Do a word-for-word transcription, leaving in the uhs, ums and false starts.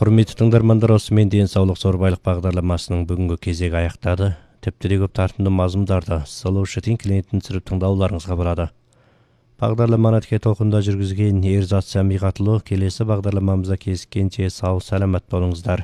Құрметті тыңдармандар, осымен денсаулық зорбайлық бағдарламасының бүгінгі кезегі аяқтады. Тіпті де көп тартымды мазмұндарды Solution клиентін түсіріп тыңдауларыңызға болады. Бағдарламаны тіке толқында жүргізген Ерзат Сәмиғатұлы, келесі бағдарламамызда кездескенше сау саламат болыңыздар.